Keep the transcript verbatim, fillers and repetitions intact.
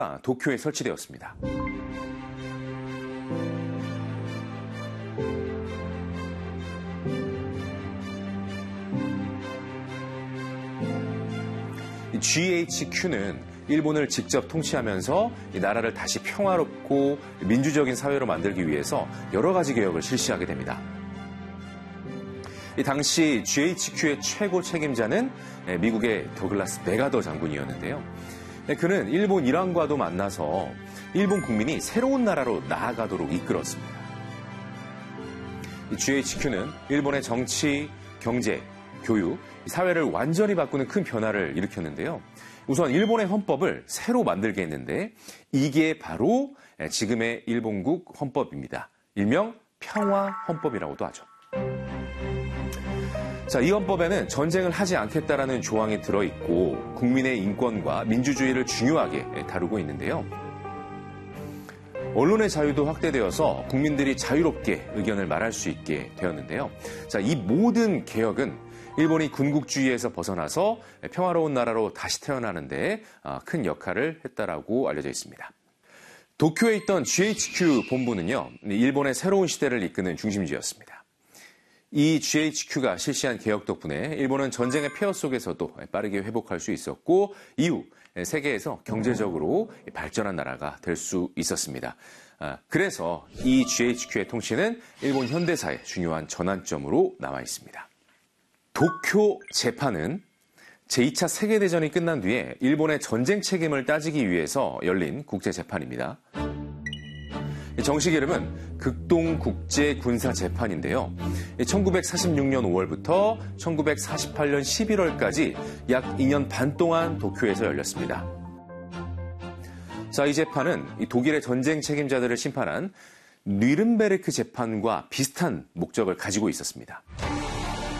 도쿄에 설치되었습니다. 지에이치큐는 일본을 직접 통치하면서 이 나라를 다시 평화롭고 민주적인 사회로 만들기 위해서 여러 가지 개혁을 실시하게 됩니다. 이 당시 지에이치큐의 최고 책임자는 미국의 더글라스 맥아더 장군이었는데요. 그는 일본 일왕과도 만나서 일본 국민이 새로운 나라로 나아가도록 이끌었습니다. 지에이치큐는 일본의 정치, 경제, 교육, 사회를 완전히 바꾸는 큰 변화를 일으켰는데요. 우선 일본의 헌법을 새로 만들게 했는데 이게 바로 지금의 일본국 헌법입니다. 일명 평화헌법이라고도 하죠. 자, 이 헌법에는 전쟁을 하지 않겠다라는 조항이 들어있고 국민의 인권과 민주주의를 중요하게 다루고 있는데요. 언론의 자유도 확대되어서 국민들이 자유롭게 의견을 말할 수 있게 되었는데요. 자, 이 모든 개혁은 일본이 군국주의에서 벗어나서 평화로운 나라로 다시 태어나는 데 큰 역할을 했다라고 알려져 있습니다. 도쿄에 있던 지에이치큐 본부는요, 일본의 새로운 시대를 이끄는 중심지였습니다. 이 지에이치큐가 실시한 개혁 덕분에 일본은 전쟁의 폐허 속에서도 빠르게 회복할 수 있었고 이후 세계에서 경제적으로 발전한 나라가 될 수 있었습니다. 그래서 이 지에이치큐의 통치는 일본 현대사의 중요한 전환점으로 남아 있습니다. 도쿄 재판은 제이 차 세계대전이 끝난 뒤에 일본의 전쟁 책임을 따지기 위해서 열린 국제재판입니다. 정식 이름은 극동국제군사재판인데요. 천구백사십육 년 오월부터 천구백사십팔 년 십일월까지 약 이 년 반 동안 도쿄에서 열렸습니다. 자, 이 재판은 독일의 전쟁 책임자들을 심판한 뉘른베르크 재판과 비슷한 목적을 가지고 있었습니다.